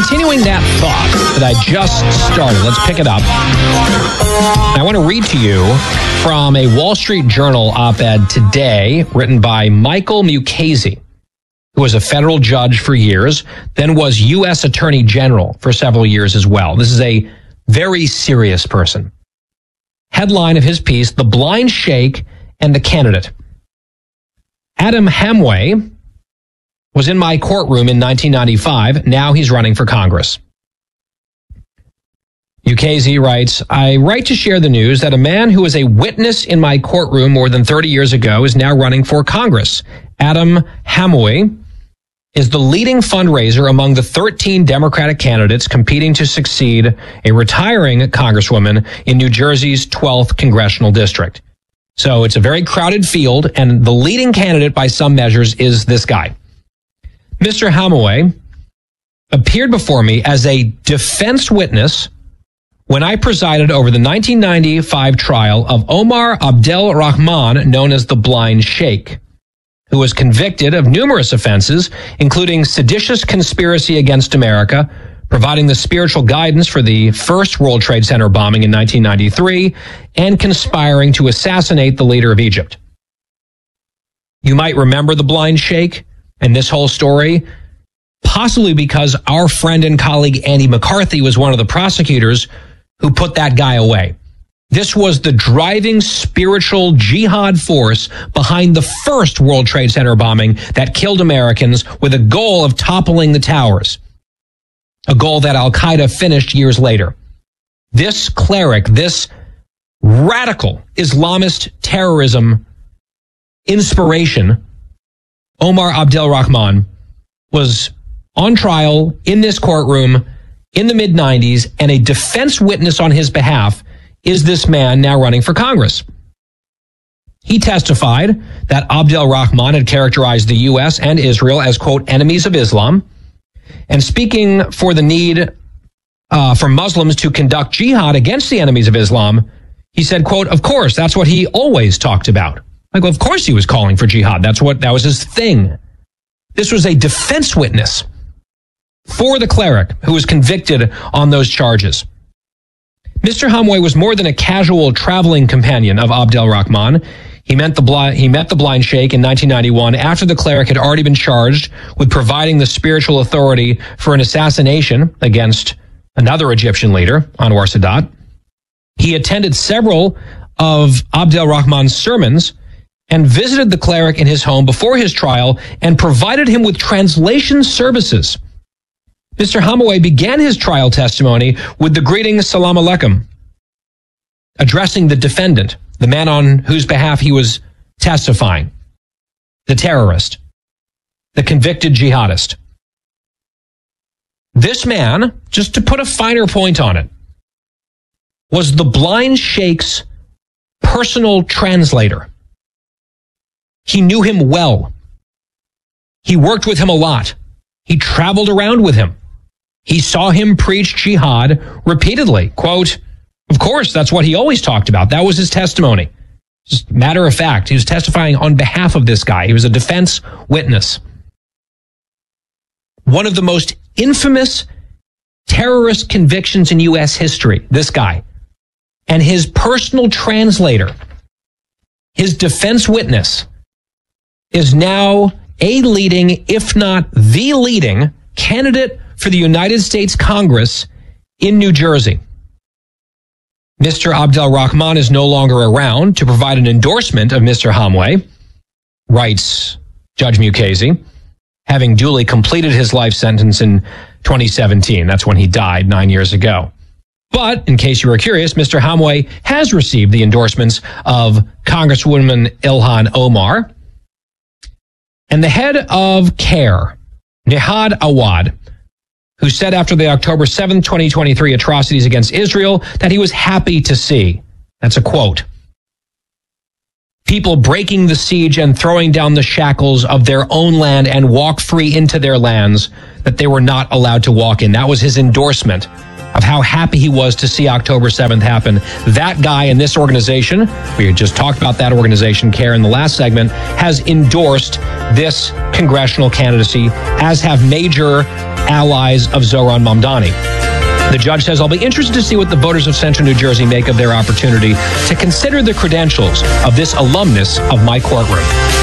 continuing that thought that I just started, let's pick it up. I want to read to you from a Wall Street Journal op-ed today written by Michael Mukasey, who was a federal judge for years, then was U.S. Attorney General for several years as well. This is a very serious person. Headline of his piece, The Blind Sheikh and the Candidate. Adam Hamway was in my courtroom in 1995. Now he's running for Congress. Mukasey writes, I write to share the news that a man who was a witness in my courtroom more than 30 years ago is now running for Congress. Adam Hamway is the leading fundraiser among the 13 Democratic candidates competing to succeed a retiring congresswoman in New Jersey's 12th congressional district. So it's a very crowded field, and the leading candidate by some measures is this guy. Mr. Hamway appeared before me as a defense witness when I presided over the 1995 trial of Omar Abdel Rahman, known as the Blind Sheikh, who was convicted of numerous offenses, including seditious conspiracy against America, providing the spiritual guidance for the first World Trade Center bombing in 1993, and conspiring to assassinate the leader of Egypt. You might remember the Blind Sheikh and this whole story, possibly because our friend and colleague Andy McCarthy was one of the prosecutors who put that guy away. This was the driving spiritual jihad force behind the first World Trade Center bombing that killed Americans with a goal of toppling the towers, a goal that Al-Qaeda finished years later. This cleric, this radical Islamist terrorism inspiration, Omar Abdel Rahman, was on trial in this courtroom in the mid-90s, and a defense witness on his behalf is this man now running for Congress. He testified that Abdel Rahman had characterized the U.S. and Israel as, quote, enemies of Islam, and speaking for the need for Muslims to conduct jihad against the enemies of Islam, he said, quote, of course, that's what he always talked about. Like, well, of course he was calling for jihad. That was his thing. This was a defense witness for the cleric who was convicted on those charges. Mr. Hamway was more than a casual traveling companion of Abdel Rahman. He met the Blind Sheikh in 1991 after the cleric had already been charged with providing the spiritual authority for an assassination against another Egyptian leader, Anwar Sadat. He attended several of Abdel Rahman's sermons and visited the cleric in his home before his trial and provided him with translation services. Mr. Hamway began his trial testimony with the greeting Salam Alaikum, addressing the defendant, the man on whose behalf he was testifying, the terrorist, the convicted jihadist. This man, just to put a finer point on it, was the Blind Sheikh's personal translator. He knew him well. He worked with him a lot. He traveled around with him. He saw him preach jihad repeatedly. Quote, of course, that's what he always talked about. That was his testimony. Just matter of fact, he was testifying on behalf of this guy. He was a defense witness. One of the most infamous terrorist convictions in U.S. history, this guy. And his personal translator, his defense witness, is now a leading, if not the leading, candidate for the United States Congress in New Jersey. Mr. Abdel Rahman is no longer around to provide an endorsement of Mr. Hamway, writes Judge Mukasey, having duly completed his life sentence in 2017. That's when he died 9 years ago. But, in case you were curious, Mr. Hamway has received the endorsements of Congresswoman Ilhan Omar and the head of CARE, Nihad Awad, who said after the October 7th, 2023 atrocities against Israel that he was happy to see, that's a quote, people breaking the siege and throwing down the shackles of their own land and walk free into their lands that they were not allowed to walk in. That was his endorsement of how happy he was to see October 7th happen. That guy in this organization, we had just talked about that organization, CARE, in the last segment, has endorsed this congressional candidacy, as have major allies of Zohran Mamdani. The judge says, I'll be interested to see what the voters of Central New Jersey make of their opportunity to consider the credentials of this alumnus of my courtroom.